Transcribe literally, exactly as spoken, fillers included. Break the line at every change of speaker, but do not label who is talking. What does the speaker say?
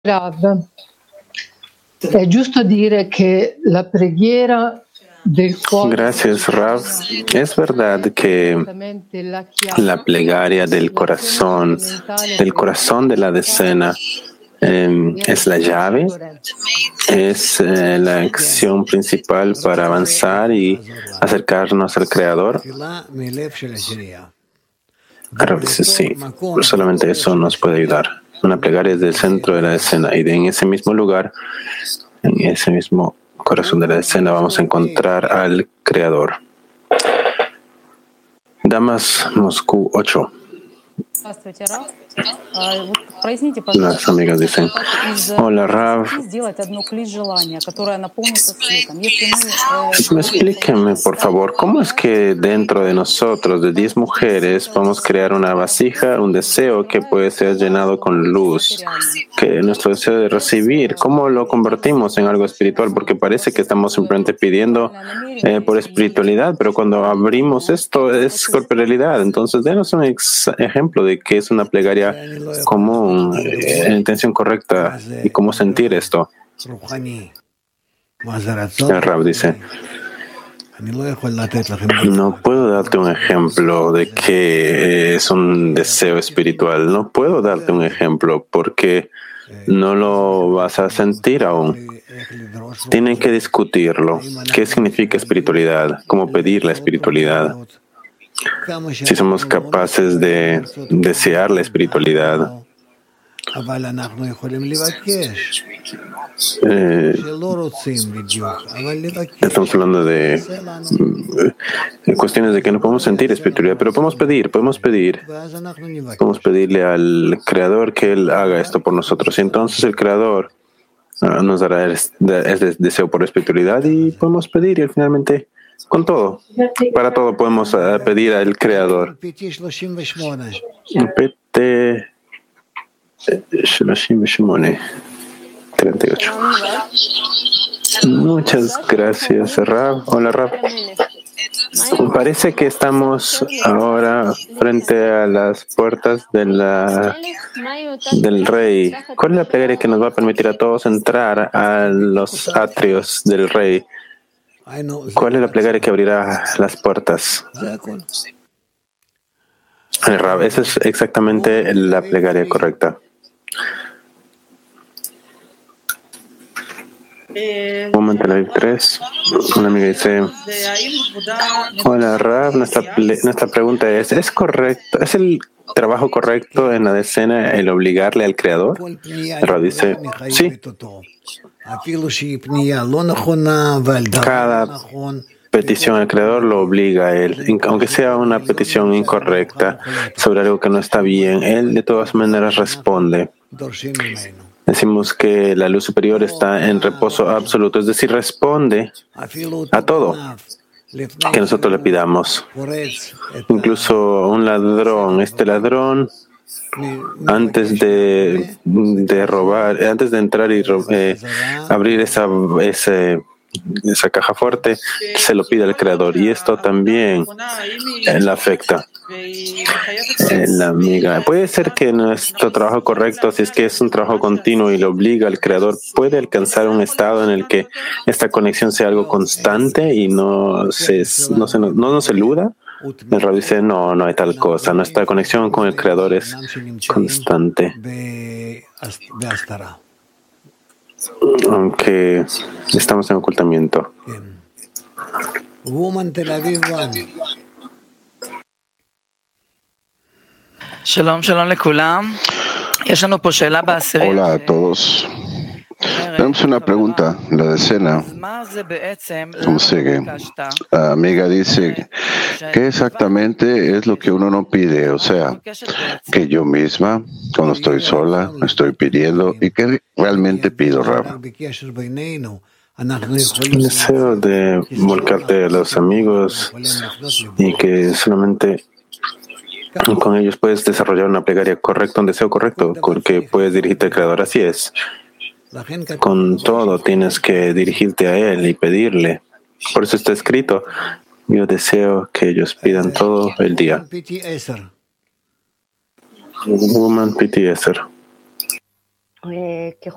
Rav, è giusto dire che la preghiera del cuore.
Gracias, Rav. Es verdad que la plegaria del corazón, del corazón de la decena, eh, es la llave, es eh, la acción principal para avanzar y acercarnos al Creador. Rav dice sí, solamente eso nos puede ayudar. Una plegaria es del centro de la escena y de en ese mismo lugar, en ese mismo corazón de la escena, vamos a encontrar al Creador. Damas Moscú ocho. Las amigas dicen: hola, Rav. Explíqueme, por favor, ¿cómo es que dentro de nosotros, de diez mujeres, vamos a crear una vasija, un deseo que puede ser llenado con luz? Que nuestro deseo de recibir, ¿cómo lo convertimos en algo espiritual? Porque parece que estamos simplemente pidiendo eh, por espiritualidad, pero cuando abrimos esto es corporalidad. Entonces, denos un ex ejemplo de que es una plegaria común, eh, en intención correcta, y cómo sentir esto. El Rab dice: no puedo darte un ejemplo de que es un deseo espiritual. No puedo darte un ejemplo porque no lo vas a sentir aún. Tienen que discutirlo. ¿Qué significa espiritualidad? ¿Cómo pedir la espiritualidad? Si somos capaces de desear la espiritualidad, eh, estamos hablando de eh, cuestiones de que no podemos sentir espiritualidad, pero podemos pedir, podemos pedir, podemos pedirle al Creador que Él haga esto por nosotros. Y entonces el Creador uh, nos dará el, el deseo por espiritualidad y podemos pedir y finalmente con todo, para todo podemos uh, pedir al Creador. P T treinta y ocho. Muchas gracias, Rav. Hola, Rav. Parece que estamos ahora frente a las puertas de la, del Rey. ¿Cuál es la plegaria que nos va a permitir a todos entrar a los atrios del Rey? ¿Cuál es la plegaria que abrirá las puertas? El Rab, esa es exactamente la plegaria correcta. Momento live tres. Una amiga dice: hola, Rab, nuestra, nuestra pregunta es, ¿es correcto, es el trabajo correcto en la decena el obligarle al Creador? El Rab dice: sí. Cada petición al Creador lo obliga a Él, aunque sea una petición incorrecta sobre algo que no está bien, Él de todas maneras responde. Decimos que la luz superior está en reposo absoluto, es decir, responde a todo que nosotros le pidamos. Incluso un ladrón, este ladrón, antes de, de robar, antes de entrar y eh, abrir esa, ese, esa caja fuerte, se lo pide al Creador, y esto también eh, la afecta. Eh, la amiga, puede ser que nuestro trabajo correcto, si es que es un trabajo continuo y lo obliga al Creador, puede alcanzar un estado en el que esta conexión sea algo constante y no se, no se, no, no nos eluda. El Rab dice: no, no hay tal cosa. Nuestra conexión con el Creador es constante, aunque estamos en ocultamiento.
Hola a todos. Tenemos una pregunta, la decena. ¿Cómo sigue? La amiga dice: ¿qué exactamente es lo que uno no pide? O sea, que yo misma, cuando estoy sola, estoy pidiendo, y que realmente pido, Rav.
El deseo de volcarte a los amigos y que solamente con ellos puedes desarrollar una plegaria correcta, un deseo correcto, porque puedes dirigirte al Creador. Así es. Con todo tienes que dirigirte a Él y pedirle. Por eso está escrito: yo deseo que ellos pidan todo el día. Woman P T diez.